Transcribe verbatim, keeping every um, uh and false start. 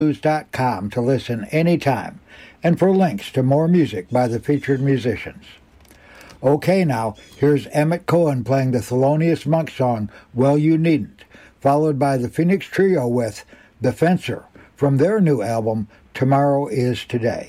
dot com to listen anytime and for links to more music by the featured musicians. Okay, now, here's Emmett Cohen playing the Thelonious Monk song, Well You Needn't, followed by the Phoenix Trio with The Fencer from their new album, Tomorrow Is Today.